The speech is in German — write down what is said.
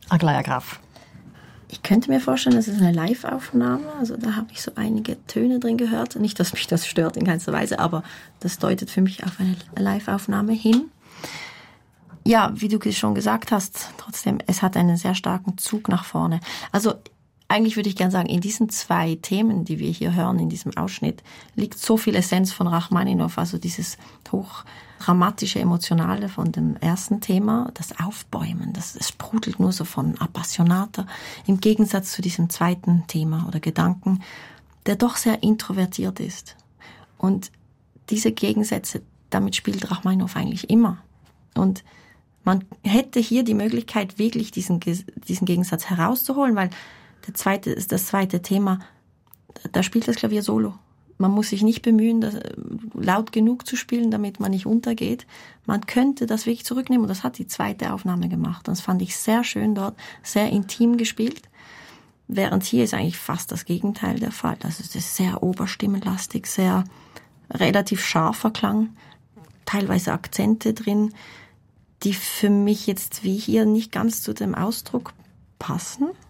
Aglaia Graf. Ich könnte mir vorstellen, das ist eine Live-Aufnahme, also da habe ich so einige Töne drin gehört. Nicht, dass mich das stört in keinster Weise, aber das deutet für mich auf eine Live-Aufnahme hin. Ja, wie du schon gesagt hast, trotzdem, es hat einen sehr starken Zug nach vorne. Also eigentlich würde ich gerne sagen, in diesen 2 Themen, die wir hier hören, in diesem Ausschnitt, liegt so viel Essenz von Rachmaninow, also dieses hochdramatische, emotionale von dem ersten Thema, das Aufbäumen, das sprudelt nur so von Appassionata, im Gegensatz zu diesem zweiten Thema oder Gedanken, der doch sehr introvertiert ist. Und diese Gegensätze, damit spielt Rachmaninow eigentlich immer. Und man hätte hier die Möglichkeit, wirklich diesen Gegensatz herauszuholen, weil das zweite Thema, da spielt das Klavier solo. Man muss sich nicht bemühen, laut genug zu spielen, damit man nicht untergeht. Man könnte das wirklich zurücknehmen und das hat die zweite Aufnahme gemacht. Und das fand ich sehr schön dort, sehr intim gespielt. Während hier ist eigentlich fast das Gegenteil der Fall. Also es ist sehr oberstimmenlastig, sehr relativ scharfer Klang, teilweise Akzente drin, die für mich jetzt wie hier nicht ganz zu dem Ausdruck passen.